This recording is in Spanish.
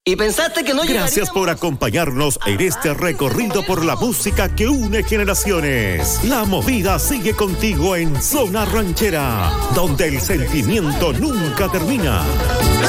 ¿Y pensaste que no llegaríamos? Gracias por acompañarnos en este recorrido por la música que une generaciones. La movida sigue contigo en Zona Ranchera, donde el sentimiento nunca termina.